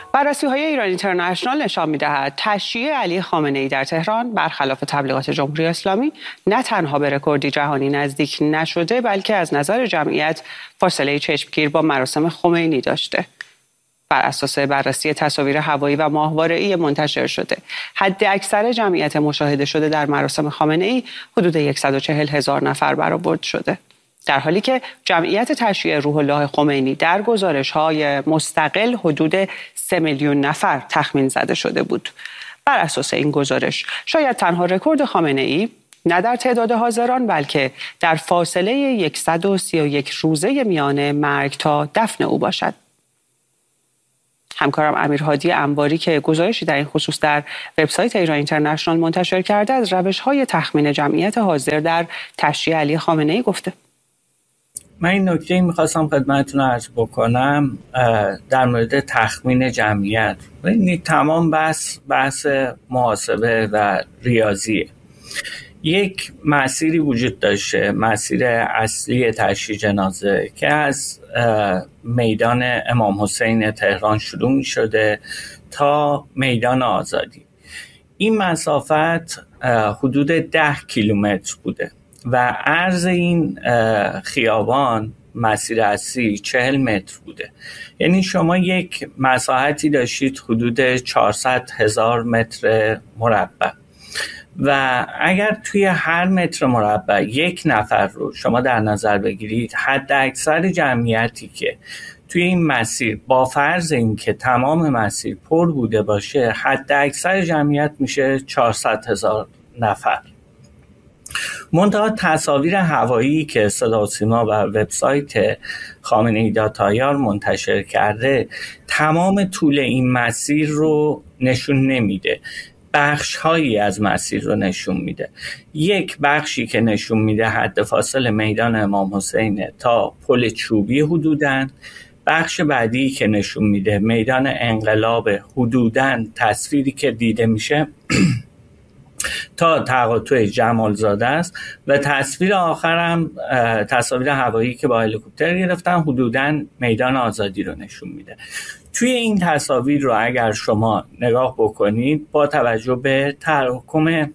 بررسی‌های ایران اینترنشنال نشان می‌دهد تشییع علی خامنه‌ای در تهران برخلاف تبلیغات جمهوری اسلامی نه تنها به رکوردی جهانی نزدیک نشده، بلکه از نظر جمعیت فاصله چشمگیر با مراسم خمینی داشته. بر اساس بررسی تصاویر هوایی و ماهواره‌ای منتشر شده، حد اکثر جمعیت مشاهده شده در مراسم خامنه‌ای حدود 140,000 نفر برآورد شده، در حالی که جمعیت تشییع روح الله خمینی در گزارش‌های مستقل حدود 3 میلیون نفر تخمین زده شده بود. بر اساس این گزارش شاید تنها رکورد خامنه‌ای نه در تعداد حاضران، بلکه در فاصله 131 روزه میان مرگ تا دفن او باشد. همکارم امیرهادی انباری که گزارشی در این خصوص در وبسایت ایران اینترنشنال منتشر کرده، از روش‌های تخمین جمعیت حاضر در تشییع علی خامنه‌ای گفته. من این نکته میخواستم خدمتتون عرض بکنم در مورد تخمین جمعیت. تمام بحث محاسبه و ریاضیه. یک مسیری وجود داشته، مسیر اصلی تشییع جنازه که از میدان امام حسین تهران شروع می شده تا میدان آزادی. این مسافت حدود 10 کیلومتر بوده و عرض این خیابان مسیر اصلی 40 متر بوده. یعنی شما یک مساحتی داشتید حدود 400,000 متر مربع و اگر توی هر متر مربع یک نفر رو شما در نظر بگیرید، حد اکثر جمعیتی که توی این مسیر با فرض این که تمام مسیر پر بوده باشه، حد اکثر جمعیت میشه 400,000 نفر. منتها تصاویر هوایی که صدا و سیما و وبسایت خامنه‌ای داتایار منتشر کرده تمام طول این مسیر رو نشون نمیده، بخش هایی از مسیر رو نشون میده. یک بخشی که نشون میده حد فاصل میدان امام حسین تا پل چوبی حدوداً، بخش بعدی که نشون میده میدان انقلاب حدوداً، تصویری که دیده میشه تا تقاطع جمالزاده است و تصویر آخرم تصاویر هوایی که با هلیکوپتر گرفتن حدوداً میدان آزادی رو نشون میده. توی این تصاویر رو اگر شما نگاه بکنید، با توجه به تراکم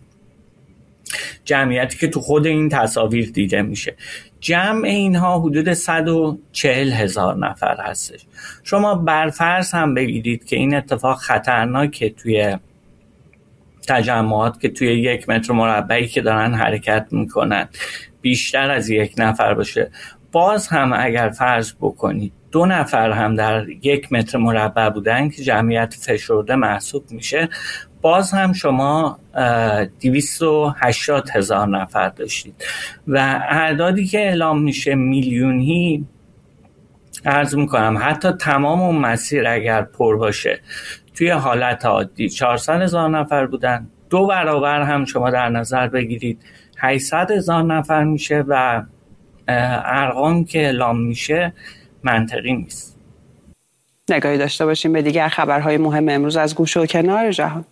جمعیتی که تو خود این تصاویر دیده میشه، جمع اینها حدود 140,000 نفر هستش. شما برفرض هم بگیرید که این اتفاق خطرناکه توی تجمعات که توی 1 متر مربعی که دارن حرکت میکنن بیشتر از 1 نفر باشه، باز هم اگر فرض بکنید 2 نفر هم در 1 متر مربع بودن که جمعیت فشرده محسوب میشه، باز هم شما 280,000 نفر داشتید و اعدادی که اعلام میشه میلیونی. عرض میکنم حتی تمام اون مسیر اگر پر باشه توی حالت عادی 400,000 نفر بودن، 2 برابر هم شما در نظر بگیرید 800,000 نفر میشه و ارقام که اعلام میشه منطقی نیست. نگاهی داشته باشیم به دیگر خبرهای مهم امروز از گوشه و کنار جهان.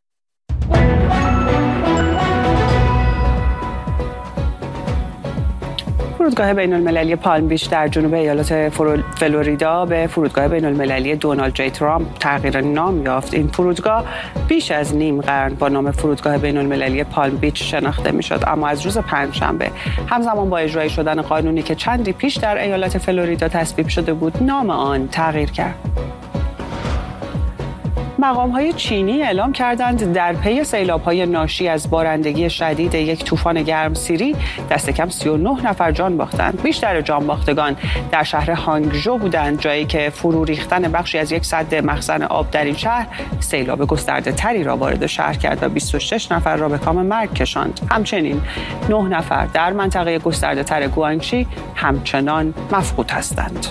فرودگاه بین‌المللی پالم بیچ در جنوب ایالات فلوریدا به فرودگاه بین‌المللی دونالد جی ترامپ تغییر نام یافت. این فرودگاه بیش از نیم قرن با نام فرودگاه بین‌المللی پالم بیچ شناخته می‌شد، اما از روز پنجشنبه همزمان با اجرای شدن قانونی که چندی پیش در ایالت فلوریدا تصویب شده بود، نام آن تغییر کرد. مقام‌های چینی اعلام کردند در پی سیلاب‌های ناشی از بارندگی شدید یک طوفان گرمسیری دست کم 39 نفر جان باختند. بیشتر جان باختگان در شهر هانگژو بودند، جایی که فرو ریختن بخشی از یک سد مخزن آب در این شهر سیلاب گسترده‌تری را وارد شهر کرد و 26 نفر را به کام مرگ کشاند. همچنین 9 نفر در منطقه گسترده‌تر گوانگشی همچنان مفقود هستند.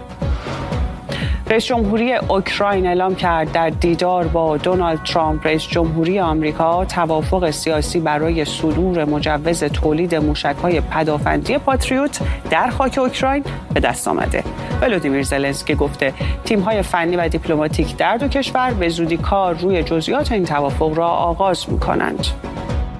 رئیس جمهوری اوکراین اعلام کرد در دیدار با دونالد ترامپ رئیس جمهوری آمریکا توافق سیاسی برای صدور مجوز تولید موشک‌های پدافندی پاتریوت در خاک اوکراین به دست آمده. ولودیمیر زلنسکی گفته تیم‌های فنی و دیپلماتیک در دو کشور به زودی کار روی جزئیات این توافق را آغاز می‌کنند.